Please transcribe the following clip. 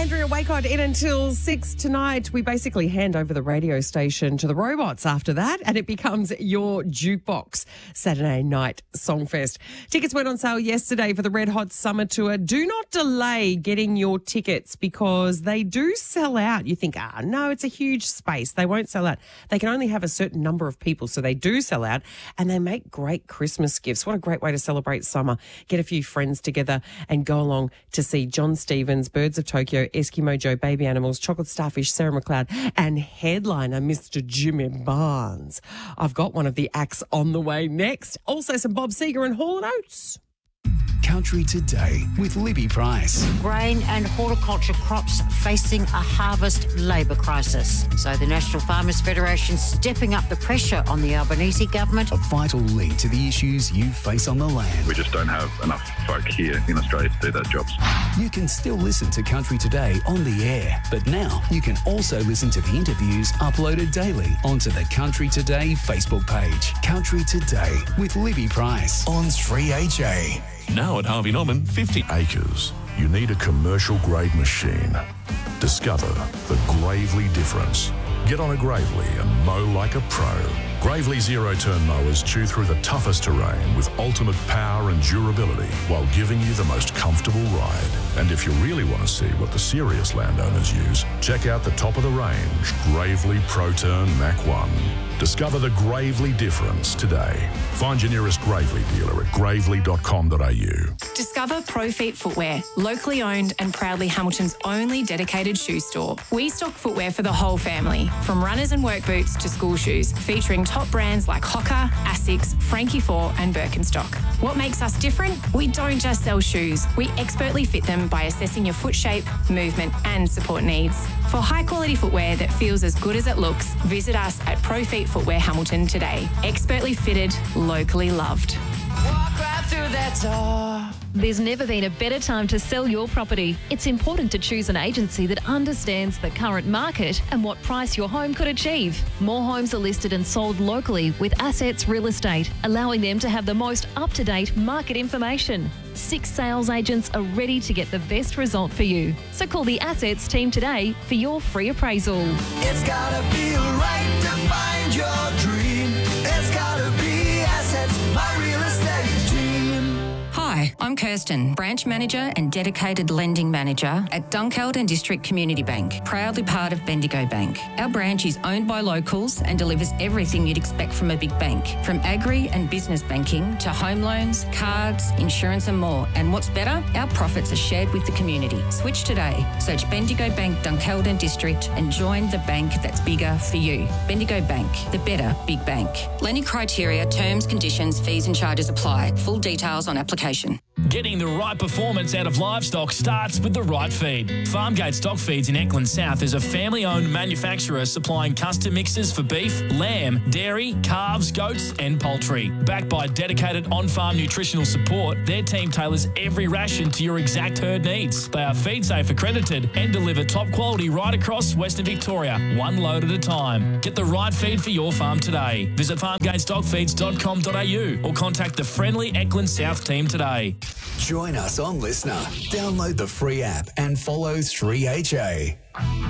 Andrea Waycott in until 6 tonight. We basically hand over the radio station to the robots after that, and it becomes your jukebox Saturday night songfest. Tickets went on sale yesterday for the Red Hot Summer Tour. Do not delay getting your tickets because they do sell out. You think, no, it's a huge space. They won't sell out. They can only have a certain number of people, so they do sell out, and they make great Christmas gifts. What a great way to celebrate summer. Get a few friends together and go along to see John Stevens, Birds of Tokyo, Eskimo Joe, Baby Animals, Chocolate Starfish, Sarah McLeod, and headliner Mr. Jimmy Barnes. I've got one of the acts on the way next. Also some Bob Seger and Hall & Oates. Country Today with Libby Price. Grain and horticulture crops facing a harvest labour crisis. So the National Farmers Federation stepping up the pressure on the Albanese government. A vital link to the issues you face on the land. We just don't have enough folk here in Australia to do those jobs. You can still listen to Country Today on the air, but now you can also listen to the interviews uploaded daily onto the Country Today Facebook page. Country Today with Libby Price on 3HA. Now at Harvey Norman, 50 acres. You need a commercial grade machine. Discover the Gravely difference. Get on a Gravely and mow like a pro. Gravely zero-turn mowers chew through the toughest terrain with ultimate power and durability while giving you the most comfortable ride. And if you really want to see what the serious landowners use, check out the top of the range Gravely ProTurn Mach 1. Discover the Gravely difference today. Find your nearest Gravely dealer at gravely.com.au. Discover ProFeet Footwear, locally owned and proudly Hamilton's only dedicated shoe store. We stock footwear for the whole family, from runners and work boots to school shoes, featuring top brands like Hoka, Asics, Frankie 4 and Birkenstock. What makes us different? We don't just sell shoes. We expertly fit them by assessing your foot shape, movement and support needs. For high-quality footwear that feels as good as it looks, visit us at ProFeet Footwear Hamilton today. Expertly fitted, locally loved. Walk right through that door. There's never been a better time to sell your property. It's important to choose an agency that understands the current market and what price your home could achieve. More homes are listed and sold locally with Assets Real Estate, allowing them to have the most up-to-date market information. 6 sales agents are ready to get the best result for you. So call the Assets team today for your free appraisal. It's gotta feel right to find your dream. It's gotta be Assets, my real estate team. Hi, I'm Kirsten, Branch Manager and Dedicated Lending Manager at Dunkeld District Community Bank, proudly part of Bendigo Bank. Our branch is owned by locals and delivers everything you'd expect from a big bank, from agri and business banking to home loans, cards, insurance and more. And what's better, our profits are shared with the community. Switch today. Search Bendigo Bank Dunkeld District and join the bank that's bigger for you. Bendigo Bank, the better big bank. Lending criteria, terms, conditions, fees and charges apply. Full details on application. Getting the right performance out of livestock starts with the right feed. Farmgate Stock Feeds in Eckland South is a family-owned manufacturer supplying custom mixes for beef, lamb, dairy, calves, goats and poultry. Backed by dedicated on-farm nutritional support, their team tailors every ration to your exact herd needs. They are FeedSafe accredited and deliver top quality right across Western Victoria, one load at a time. Get the right feed for your farm today. Visit farmgatestockfeeds.com.au or contact the friendly Eckland South team today. Join us on Listener. Download the free app and follow 3HA.